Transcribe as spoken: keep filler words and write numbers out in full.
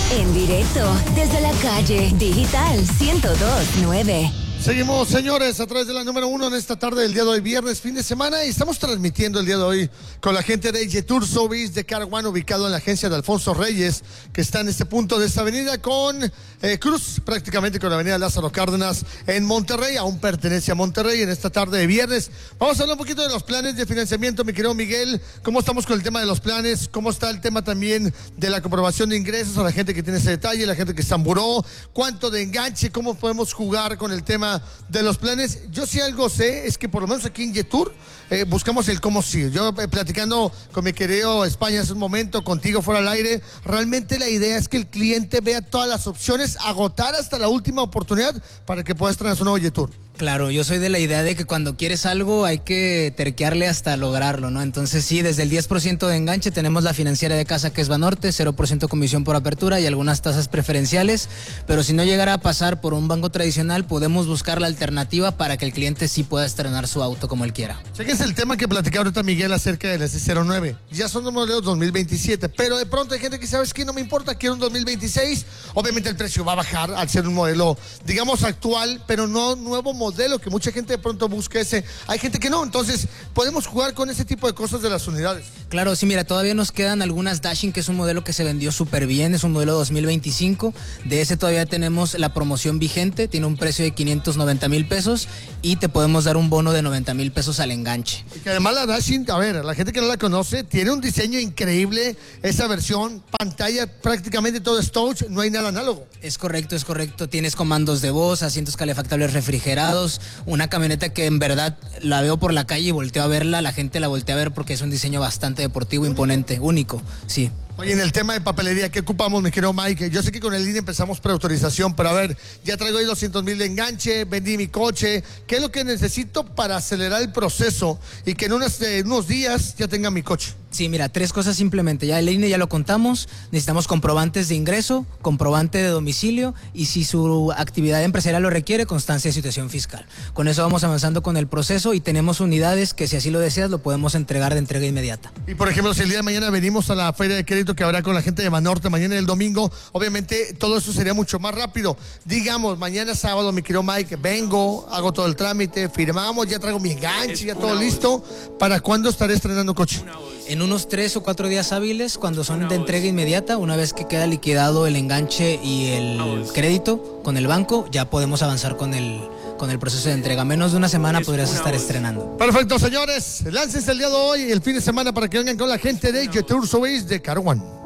En directo, desde la calle Digital ciento dos punto nueve. Seguimos, señores, a través de la número uno en esta tarde del día de hoy, viernes, fin de semana, y estamos transmitiendo el día de hoy con la gente de Jetour Service de Car One, ubicado en la agencia de Alfonso Reyes, que está en este punto de esta avenida con eh, Cruz, prácticamente con la avenida Lázaro Cárdenas en Monterrey, aún pertenece a Monterrey en esta tarde de viernes. Vamos a hablar un poquito de los planes de financiamiento, mi querido Miguel. ¿Cómo estamos con el tema de los planes? ¿Cómo está el tema también de la comprobación de ingresos a la gente que tiene ese detalle, la gente que está en buró? ¿Cuánto de enganche? ¿Cómo podemos jugar con el tema de los planes? Yo sí algo sé, es que por lo menos aquí en Jetour eh, buscamos el cómo sí. Yo eh, platicando con mi querido España hace un momento, contigo fuera al aire, realmente la idea es que el cliente vea todas las opciones, agotar hasta la última oportunidad para que puedas traer su nuevo Jetour. Claro, yo soy de la idea de que cuando quieres algo hay que terquearle hasta lograrlo, ¿no? Entonces sí, desde el diez por ciento de enganche tenemos la financiera de casa que es Banorte, cero por ciento comisión por apertura y algunas tasas preferenciales, pero si no llegara a pasar por un banco tradicional, podemos buscar la alternativa para que el cliente sí pueda estrenar su auto como él quiera. Cheques el tema que platicaba ahorita Miguel acerca del S cero nueve. Ya son los modelos dos mil veintisiete, pero de pronto hay gente que sabe que no me importa, quiero un dos mil veintiséis. Obviamente el precio va a bajar al ser un modelo, digamos, actual, pero no nuevo modelo. Modelo que mucha gente de pronto busca ese, hay gente que no, entonces podemos jugar con ese tipo de cosas de las unidades. Claro, sí, mira, todavía nos quedan algunas Dashing, que es un modelo que se vendió súper bien, es un modelo dos mil veinticinco, de ese todavía tenemos la promoción vigente, tiene un precio de quinientos noventa mil pesos y te podemos dar un bono de noventa mil pesos al enganche. Y que además la Dashing, a ver, la gente que no la conoce, tiene un diseño increíble, esa versión, pantalla prácticamente todo es touch, no hay nada análogo. Es correcto, es correcto, tienes comandos de voz, asientos calefactables refrigerados, una camioneta que en verdad la veo por la calle y volteo a verla, la gente la voltea a ver porque es un diseño bastante deportivo, imponente, único, sí. Oye, en el tema de papelería, ¿qué ocupamos, mi querido Mike? Yo sé que con el I N E empezamos preautorización, pero a ver, ya traigo ahí doscientos mil de enganche, vendí mi coche. ¿Qué es lo que necesito para acelerar el proceso y que en, unas, en unos días ya tenga mi coche? Sí, mira, tres cosas simplemente. Ya el I N E ya lo contamos, necesitamos comprobantes de ingreso, comprobante de domicilio y si su actividad empresarial lo requiere, constancia de situación fiscal. Con eso vamos avanzando con el proceso y tenemos unidades que si así lo deseas lo podemos entregar de entrega inmediata. Y por ejemplo, si el día de mañana venimos a la feria de crédito que habrá con la gente de Banorte mañana y el domingo, obviamente todo eso sería mucho más rápido. Digamos, mañana sábado, mi querido Mike, vengo, hago todo el trámite, firmamos, ya traigo mi enganche, ya todo listo. ¿Para cuándo estaré estrenando coche? En unos tres o cuatro días hábiles, cuando son de entrega inmediata, una vez que queda liquidado el enganche y el crédito con el banco, ya podemos avanzar con el, con el proceso de entrega. Menos de una semana podrías estar estrenando. Perfecto, señores. Láncense el día de hoy, el fin de semana, para que vengan con la gente de Jetour Service de Car One.